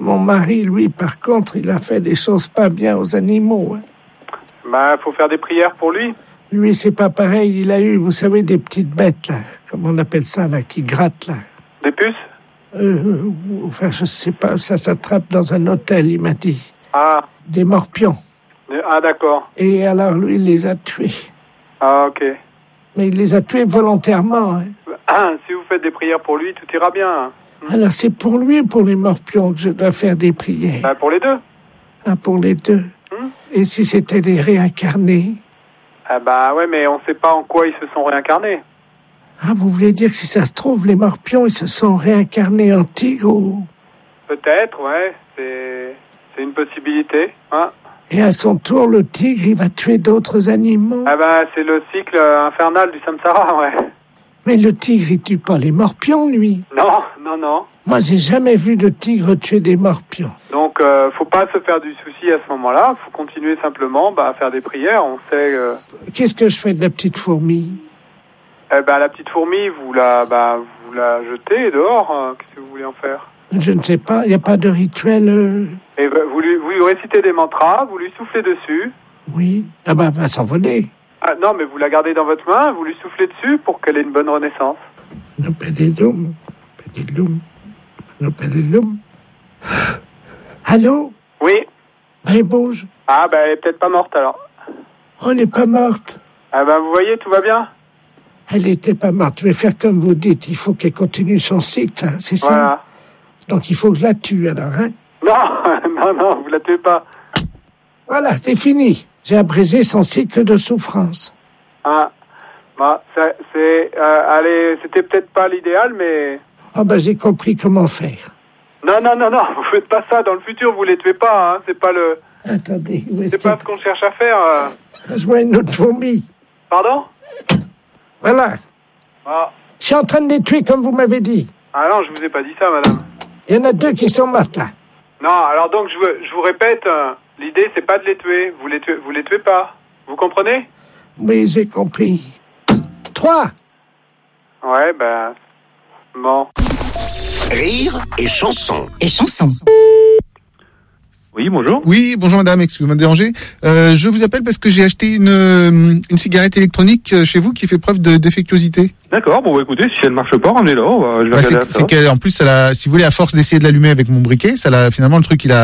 Mon mari, lui, par contre, il a fait des choses pas bien aux animaux. Bah, faut faire des prières pour lui. Lui, c'est pas pareil. Il a eu, vous savez, des petites bêtes, là. Comment on appelle ça, là, qui grattent, là. Des puces? Enfin, je sais pas. Ça s'attrape dans un hôtel, il m'a dit. Ah. Des morpions. Ah, d'accord. Et alors, lui, il les a tués. Ah, ok. Mais il les a tués volontairement. Si vous faites des prières pour lui, tout ira bien. Alors, c'est pour lui ou pour les morpions que je dois faire des prières? Bah, pour les deux. Ah, pour les deux. Et si c'était des réincarnés? Ah bah ouais, mais on sait pas en quoi ils se sont réincarnés. Ah, vous voulez dire que si ça se trouve, les morpions, ils se sont réincarnés en tigre ou... Peut-être, ouais. C'est une possibilité, hein. Et à son tour, le tigre, il va tuer d'autres animaux? Ah bah, c'est le cycle infernal du samsara, ouais. Mais le tigre, il tue pas les morpions, lui. Non. Moi, j'ai jamais vu de tigre tuer des morpions. Donc, faut pas se faire du souci à ce moment-là. Faut continuer simplement à faire des prières. On sait... Qu'est-ce que je fais de la petite fourmi? La petite fourmi, vous la jetez dehors. Qu'est-ce que vous voulez en faire? Je ne sais pas. Il n'y a pas de rituel... Et vous lui récitez des mantras, vous lui soufflez dessus. Oui. Ah bah, elle va s'envoler. Ah non, mais vous la gardez dans votre main, vous lui soufflez dessus pour qu'elle ait une bonne renaissance. Nopelelum. Allô? Oui. Elle bouge. Ah, elle est peut-être pas morte alors. On n'est pas morte. Ah vous voyez, tout va bien? Elle n'était pas morte. Je vais faire comme vous dites. Il faut qu'elle continue son cycle, hein, c'est ça? Voilà. Donc il faut que je la tue alors, hein? Non, vous la tuez pas. Voilà, c'est fini. J'ai abrégé son cycle de souffrance. Ah, c'était peut-être pas l'idéal, mais... Ah j'ai compris comment faire. Non, vous faites pas ça. Dans le futur, vous les tuez pas, hein. C'est pas le... Attendez, où est-ce C'est pas ce qu'on cherche à faire. Je vois une autre fourmi. Pardon? Voilà. Ah. Je suis en train de les tuer comme vous m'avez dit. Ah non, je vous ai pas dit ça, madame. Il y en a 2 qui sont mortes là. Non, alors donc je vous répète, l'idée c'est pas de les tuer. Vous les tuez pas. Vous comprenez? Oui, j'ai compris. 3. Ouais, bon. Rire et chanson. Oui, bonjour. Oui, bonjour madame, excusez-moi de déranger. Je vous appelle parce que j'ai acheté une cigarette électronique chez vous qui fait preuve de défectuosité. D'accord, écoutez, si elle marche pas, ramenez-la, je vais regarder ça. C'est qu'elle, en plus, si vous voulez, à force d'essayer de l'allumer avec mon briquet, finalement, le truc, il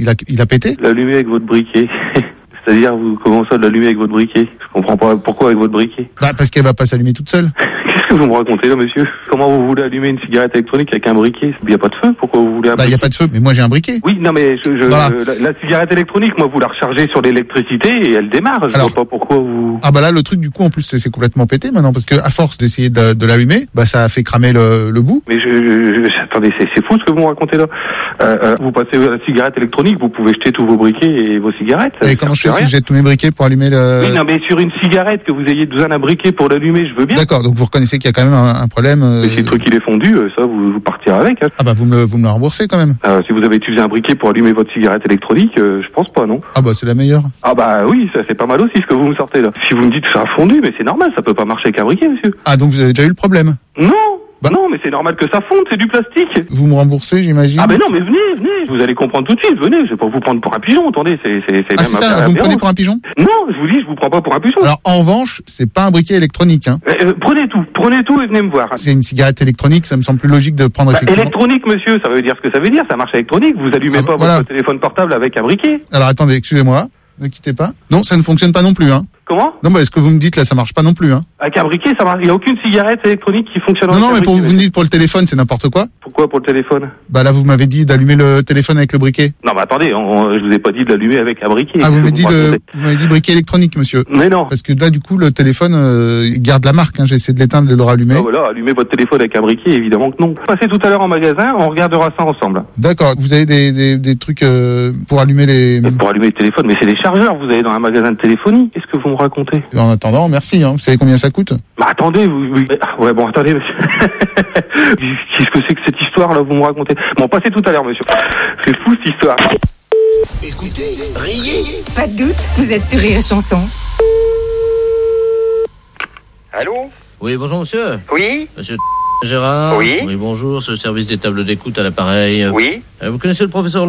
a pété. L'allumer avec votre briquet. C'est-à-dire, vous commencez à l'allumer avec votre briquet. Je comprends pas pourquoi avec votre briquet. Parce qu'elle va pas s'allumer toute seule. Qu'est-ce que vous me racontez là, monsieur? Comment vous voulez allumer une cigarette électronique avec un briquet? Il n'y a pas de feu? Pourquoi vous voulez un briquet? Il n'y a pas de feu, mais moi j'ai un briquet. Oui, non, mais Voilà. la cigarette électronique, moi, vous la rechargez sur l'électricité et elle démarre. Je vois pas pourquoi vous... Ah là, le truc, du coup, en plus, c'est complètement pété maintenant, parce que à force d'essayer de l'allumer, ça a fait cramer le bout. Mais attendez, c'est fou ce que vous me racontez là. Vous passez à la cigarette électronique, vous pouvez jeter tous vos briquets et vos cigarettes. Et comment je fais si je jette tous mes briquets pour allumer le... Oui, non, mais sur une cigarette, que vous ayez besoin d'un briquet pour l'allumer, je veux bien. D'accord, donc vous reconnaissez qu'il y a quand même un problème. Mais si le truc il est fondu, ça vous partirez avec. Hein. Ah vous me le remboursez quand même. Si vous avez utilisé un briquet pour allumer votre cigarette électronique, je pense pas, non. Ah c'est la meilleure. Ah oui, ça c'est pas mal aussi ce que vous me sortez là. Si vous me dites que ça a fondu, mais c'est normal, ça peut pas marcher avec un briquet, monsieur. Ah donc vous avez déjà eu le problème? Non. Non, mais c'est normal que ça fonde, c'est du plastique. Vous me remboursez, j'imagine? Ah non, mais venez, vous allez comprendre tout de suite, venez, je vais pas vous prendre pour un pigeon, attendez, c'est c'est ça, vous me prenez pour un pigeon? Non, je vous dis, je vous prends pas pour un pigeon. Alors, en revanche, c'est pas un briquet électronique, hein. Prenez tout et venez me voir. C'est une cigarette électronique, ça me semble plus logique de prendre effectivement. Électronique, monsieur, ça veut dire ce que ça veut dire, ça marche électronique, vous allumez pas votre téléphone portable avec un briquet. Alors attendez, excusez-moi, ne quittez pas. Non, ça ne fonctionne pas non plus, hein. Comment? Non, ce que vous me dites là, ça marche pas non plus, hein. Avec un briquet, ça marche. Il n'y a aucune cigarette électronique qui fonctionne avec un briquet. Non, mais vous me dites pour le téléphone, c'est n'importe quoi. Pourquoi pour le téléphone? Là, vous m'avez dit d'allumer le téléphone avec le briquet. Non, mais attendez, je vous ai pas dit de l'allumer avec un briquet. Vous m'avez dit briquet électronique, monsieur. Mais non. Parce que là, du coup, le téléphone, il garde la marque, hein. J'ai essayé de l'éteindre, de le rallumer. Allumez votre téléphone avec un briquet, évidemment que non. Passez tout à l'heure en magasin, on regardera ça ensemble. D'accord. Vous avez des trucs pour allumer les... Pour allumer le téléphone, mais c'est des chargeurs, vous allez dans un magasin de téléphonie. Qu'est-ce que vous me racontez? En attendant, merci, hein. Vous savez combien ça coûte? Attendez, attendez, monsieur. Qu'est-ce que c'est que cette histoire-là, vous me racontez? Passez tout à l'heure, monsieur. C'est fou, cette histoire. Écoutez, riez. Pas de doute, vous êtes sur Rire et Chanson. Allô? Oui, bonjour, monsieur. Oui? Monsieur Gérard? Oui. Oui, bonjour, c'est le service des tables d'écoute à l'appareil. Oui. Vous connaissez le professeur